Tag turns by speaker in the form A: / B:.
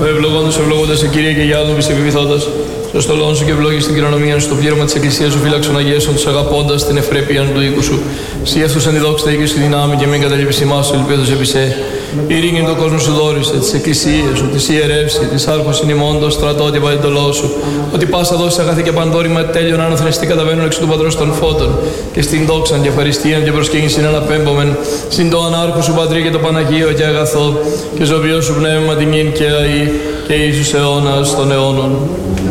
A: Ευλογώντας, ευλογώντας σε Κύριε και για άλλον πιστεπιπιθώντας. Στο στολόν σου και ευλόγης την κληρονομία σου, στο πλήρωμα της Εκκλησίας σου, φύλαξον αγιέσων τους αγαπώντας την ευπρέπεια του οίκου σου. Σύ αυτούς αντιδόξα και στη δυνάμει και μην καταλείπεις ημάς, ελπίδος επισέ. Ειρήνη τον κόσμο σου δόρισε, τις εκκλησίες σου, τις ιερεύσει, τις άρχος ημών, το στρατότυπα εντολό σου. Ότι πάσα δόση αγαθή και παντόρυμα τέλειων άνωθεν εστί καταβαίνουν εξ του Πατρός των Φώτων. Και στην δόξαν και ευχαριστίαν και προσκύνησιν αναπέμπομεν. Συν το ανάρχο σου Πατρί και το Παναγίο και αγαθό. Και ζωβιό σου πνεύμα τιμήν και αή και Ιησούς αιώνας των αιώνων.